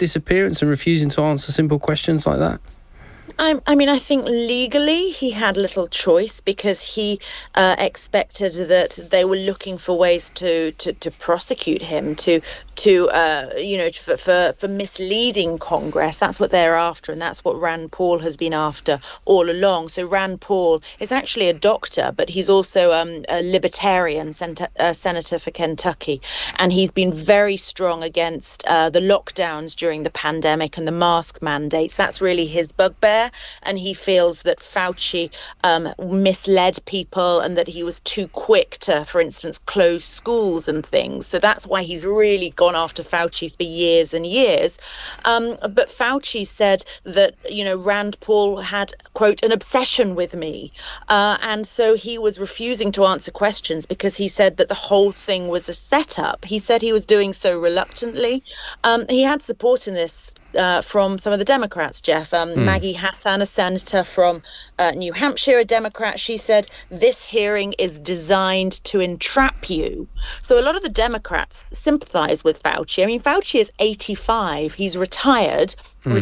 disappearance and refusing to answer simple questions like that? I think legally he had little choice because he expected that they were looking for ways to prosecute him, for misleading Congress. That's what they're after, and that's what Rand Paul has been after all along. So Rand Paul is actually a doctor, but he's also a libertarian senator for Kentucky, and he's been very strong against the lockdowns during the pandemic and the mask mandates. That's really his bugbear. And he feels that Fauci misled people and that he was too quick to, for instance, close schools and things. So that's why he's really gone after Fauci for years and years. But Fauci said that, Rand Paul had, quote, an obsession with me. And so he was refusing to answer questions because he said that the whole thing was a setup. He said he was doing so reluctantly. He had support in this from some of the Democrats, Jeff. Maggie Hassan, a senator from New Hampshire, a Democrat, she said, this hearing is designed to entrap you. So a lot of the Democrats sympathize with Fauci. I mean, Fauci is 85. He's retired in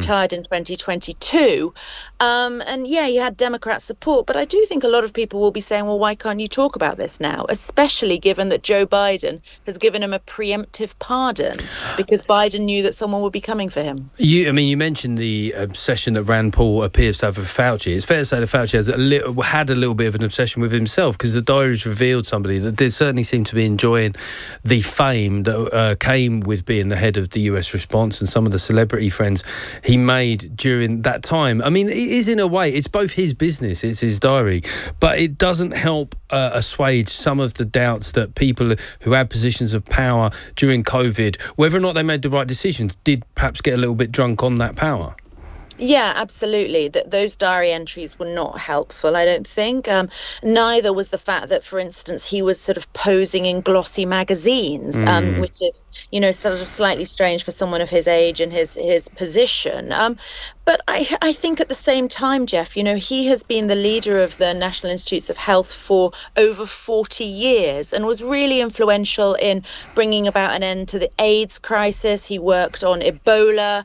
2022. And yeah, he had Democrat support. But I do think a lot of people will be saying, well, why can't you talk about this now? Especially given that Joe Biden has given him a preemptive pardon because Biden knew that someone would be coming for him. You mentioned the obsession that Rand Paul appears to have with Fauci. It's fair to say that Fauci had a little bit of an obsession with himself because the diaries revealed somebody that did certainly seem to be enjoying the fame that came with being the head of the US response and some of the celebrity friends he made during that time. I mean, it is in a way, it's both his business, it's his diary, but it doesn't help assuage some of the doubts that people who had positions of power during COVID, whether or not they made the right decisions, did perhaps get a little bit drunk on that power. Yeah, absolutely. Those diary entries were not helpful, I don't think. Neither was the fact that, for instance, he was sort of posing in glossy magazines, which is, sort of slightly strange for someone of his age and his position. But I think at the same time, Jeff, he has been the leader of the National Institutes of Health for over 40 years and was really influential in bringing about an end to the AIDS crisis. He worked on Ebola.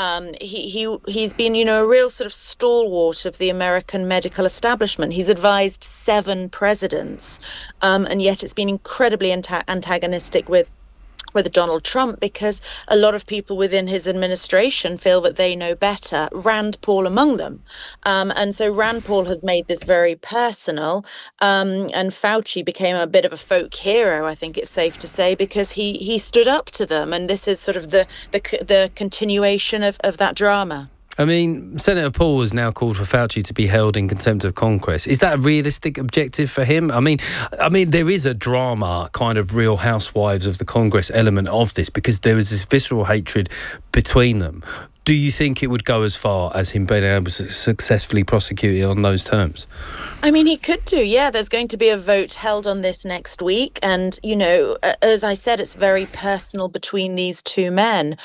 He's been, a real sort of stalwart of the American medical establishment. He's advised 7 presidents, and yet it's been incredibly antagonistic with Donald Trump because a lot of people within his administration feel that they know better, Rand Paul among them. And so Rand Paul has made this very personal, and Fauci became a bit of a folk hero, I think it's safe to say, because he stood up to them. And this is sort of the continuation of that drama. I mean, Senator Paul has now called for Fauci to be held in contempt of Congress. Is that a realistic objective for him? I mean, there is a drama, kind of Real Housewives of the Congress element of this because there was this visceral hatred between them. Do you think it would go as far as him being able to successfully prosecute it on those terms? I mean, he could do, yeah. There's going to be a vote held on this next week. And, as I said, it's very personal between these two men.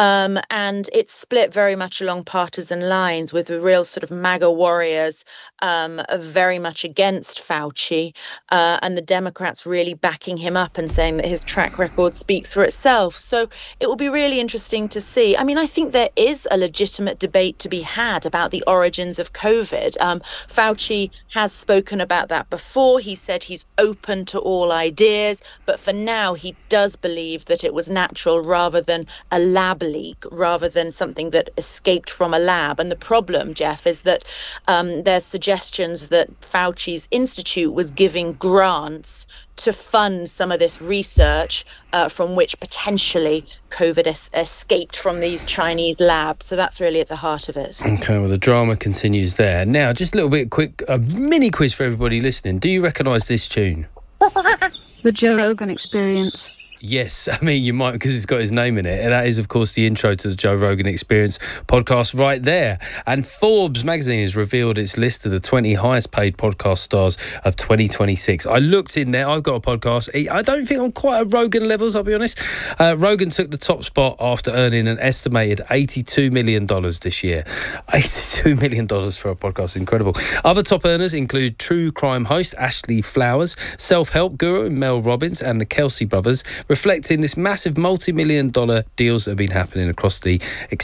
And it's split very much along partisan lines with the real sort of MAGA warriors very much against Fauci and the Democrats really backing him up and saying that his track record speaks for itself. So it will be really interesting to see. I mean, I think there is a legitimate debate to be had about the origins of COVID. Fauci has spoken about that before. He said he's open to all ideas, but for now he does believe that it was natural rather than a lab leak, rather than something that escaped from a lab. And the problem, Jeff, is that there's suggestions that Fauci's institute was giving grants to fund some of this research from which potentially COVID escaped from these Chinese labs. So that's really at the heart of it. Okay, well, the drama continues there. Now, just a little bit quick, a mini quiz for everybody listening. Do you recognise this tune? The Joe Rogan Experience. Yes, I mean, you might, because it's got his name in it. And that is, of course, the intro to the Joe Rogan Experience podcast right there. And Forbes magazine has revealed its list of the 20 highest paid podcast stars of 2026. I looked in there. I've got a podcast. I don't think I'm quite at Rogan levels, I'll be honest. Rogan took the top spot after earning an estimated $82 million this year. $82 million for a podcast. Incredible. Other top earners include true crime host Ashley Flowers, self-help guru Mel Robbins, and the Kelsey brothers, reflecting this massive multi-million-dollar deals that have been happening across the